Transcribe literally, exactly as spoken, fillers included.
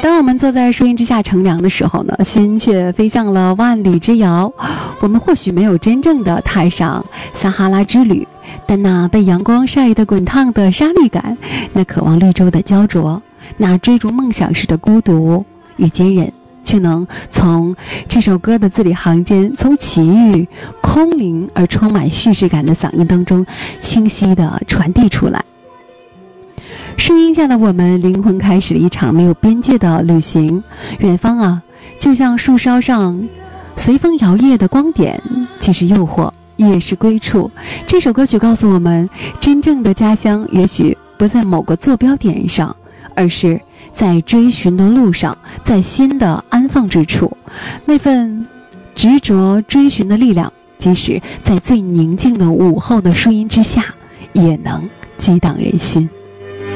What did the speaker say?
当我们坐在树荫之下乘凉的时候呢，心却飞向了万里之遥。我们或许没有真正的踏上撒哈拉之旅，但那被阳光晒得滚烫的沙砾感，那渴望绿洲的焦灼，那追逐梦想时的孤独与坚韧，却能从这首歌的字里行间，从奇遇空灵而充满叙事感的嗓音当中清晰地传递出来。树荫下的我们，灵魂开始了一场没有边界的旅行。远方啊，就像树梢上随风摇曳的光点，既是诱惑也是归处。这首歌曲告诉我们，真正的家乡也许不在某个坐标点上，而是在追寻的路上，在心的安放之处。那份执着追寻的力量，即使在最宁静的午后的树荫之下，也能激荡人心。